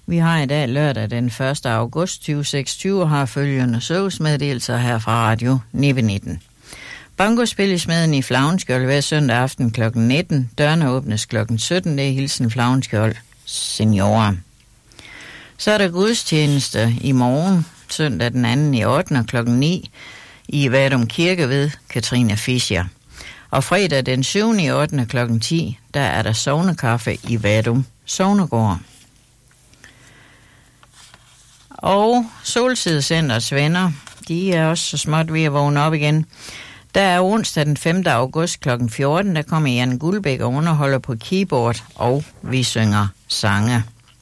Vi har i dag lørdag den 1. august 2026 og har følgende servicemeddelelser her fra Radio 19. Bankospil i Smeden i Flavnskjold hver søndag aften kl. 19. Dørene åbnes kl. 17. Det er hilsen Flavnskjold Seniorer. Så er der gudstjeneste i morgen, søndag den 2. i 8. kl. 9 i Vadum Kirke ved Katrine Fischer. Og fredag den 7. i 8. kl. 10, der er der sognekaffe i Vadum Sognegård. Og Solsidecenterets venner, de er også så småt ved at vågne op igen. Der er onsdag den 5. august kl. 14, der kommer Jan Guldbæk og underholder på keyboard, og vi synger sange.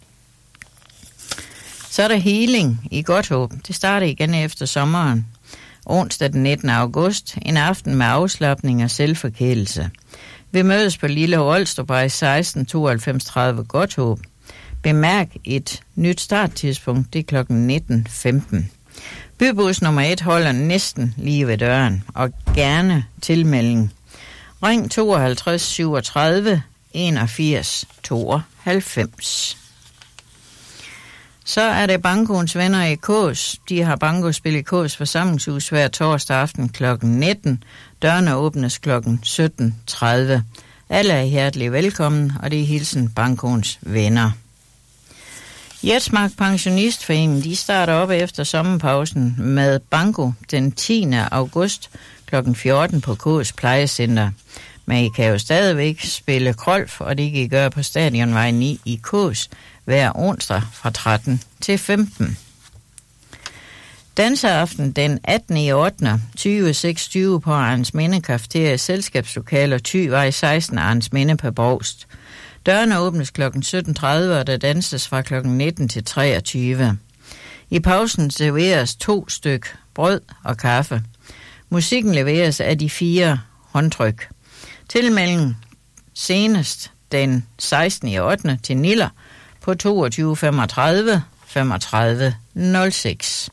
Så er der healing i Godthåb. Det starter igen efter sommeren. Onsdag den 19. august, en aften med afslapning og selvforkælelse. Vi mødes på Lille Olstrupvej 16 92 30 Godthåb. Bemærk et nyt starttidspunkt, det er kl. 19.15. Bybus nummer 1 holder næsten lige ved døren, og gerne tilmelding. Ring 52 37 81 92. Så er det Bankoens venner i Kås. De har bankospil i Kås forsamlingshus hver torsdag aften kl. 19. Dørene åbnes kl. 17.30. Alle er hjertelig velkommen, og det er hilsen Bankoens venner. Jetsmark Pensionistforening, de starter op efter sommerpausen med banko den 10. august kl. 14 på Kås Plejecenter. Men I kan jo stadigvæk spille krolf, og det kan I gøre på Stadionvej 9 i Kås hver onsdag fra 13 til 15. Danseaften den 18. i 8. 2026 på Arnsminde Cafeteria Selskabslokaler Thyvej 16 Arnsminde på Brovst. Dørene åbnes kl. 17.30, og der danses fra kl. 19 til 23. I pausen serveres 2 styk brød og kaffe. Musikken leveres af de 4 håndtryk. Tilmelding senest den 16. i 8. til Niller på 22 35 35 06.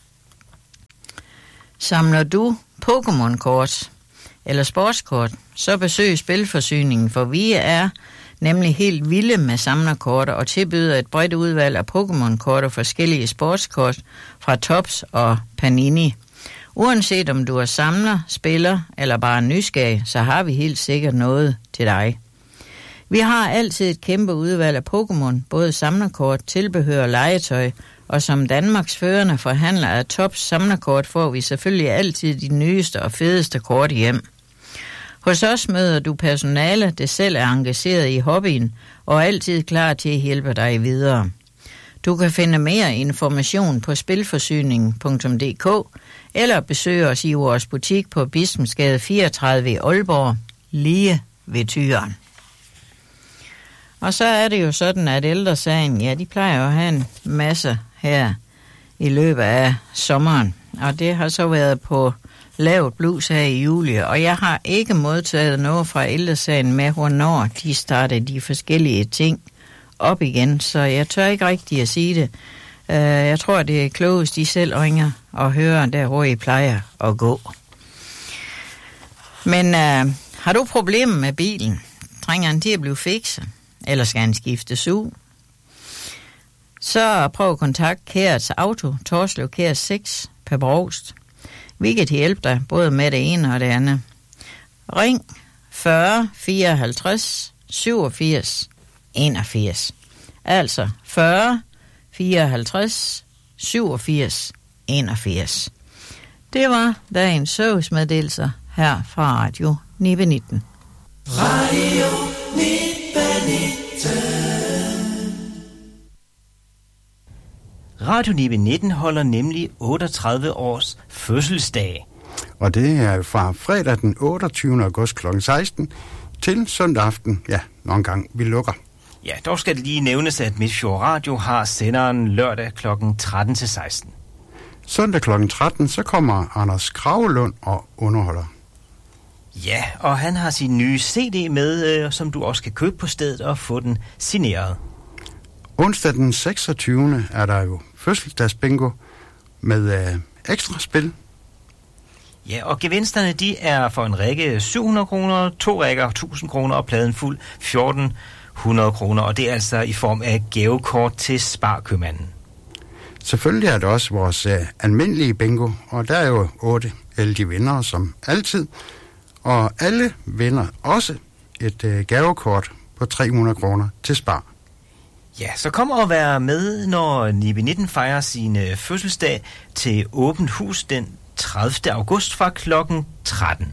Samler du Pokémon-kort eller sportskort, så besøg Spilforsyningen, for vi er nemlig helt vilde med samlerkort og tilbyder et bredt udvalg af Pokémon-kort og forskellige sportskort fra Tops og Panini. Uanset om du er samler, spiller eller bare nysgerrig, så har vi helt sikkert noget til dig. Vi har altid et kæmpe udvalg af Pokémon, både samlerkort, tilbehør og legetøj, og som Danmarks førende forhandler af Tops samlerkort får vi selvfølgelig altid de nyeste og fedeste kort hjem. Hos os møder du personale, der selv er engageret i hobbyen og altid klar til at hjælpe dig videre. Du kan finde mere information på spilforsyningen.dk eller besøge os i vores butik på Bispensgade 34 i Aalborg, lige ved Tyren. Og så er det jo sådan, at Ældresagen, ja, de plejer jo at have en masse her i løbet af sommeren. Og det har så været på lavt blus her i juli, og jeg har ikke modtaget noget fra Ældresagen med, hvornår de starter de forskellige ting op igen, så jeg tør ikke rigtig at sige det. Jeg tror, det er klogest, de selv ringer og hører der, hvor I plejer at gå. Men har du problemer med bilen? Trænger den til at blive fikset? Eller skal han skiftes ud? Så prøv at kontakte Kærets Auto, Torslev Kær 6 på Brovst. Vi kan hjælpe dig både med det ene og det andet. Ring 40 54 87 81. Altså 40 54 87 81. Det var dagens servicemeddelelser her fra Radio 19. Radio 19. Radio 19 holder nemlig 38 års fødselsdag. Og det er fra fredag den 28. august kl. 16 til søndag aften, ja, nogle gange vi lukker. Ja, dog skal det lige nævnes, at Midtfjord Radio har senderen lørdag kl. 13 til 16. Søndag kl. 13, så kommer Anders Kragelund og underholder. Ja, og han har sin nye CD med, som du også kan købe på stedet og få den signeret. Onsdag den 26. er der jo fødselsdagsbingo med ekstra spil. Ja, og gevinsterne de er for en række 700 kroner, 2 rækker 1000 kroner og pladen fuld 100 kroner, og det er altså i form af gavekort til Sparkøbmanden. Selvfølgelig er det også vores almindelige bingo, og der er jo 8 heldige vindere som altid. Og alle vinder også et gavekort på 300 kroner til Spar. Ja, så kom og vær med, når Nibe 19 fejrer sin fødselsdag til åbent hus den 30. august fra klokken 13.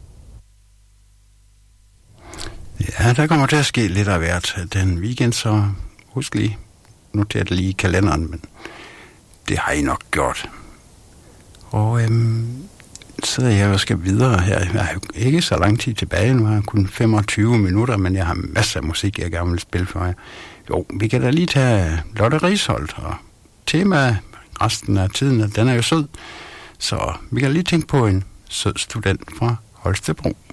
Ja, der kommer til at ske lidt af hvert den weekend, så husk lige, noter det lige i kalenderen, men det har I nok gjort. Og sidder jeg og skal videre her. Jeg har jo ikke så lang tid tilbage, nu har jeg kun 25 minutter, men jeg har masser af musik, jeg gerne vil spille for jer. Jo, vi kan da lige tage Lotte Risholdt, og tema resten af tiden, den er jo sød, så vi kan lige tænke på en sød student fra Holstebro.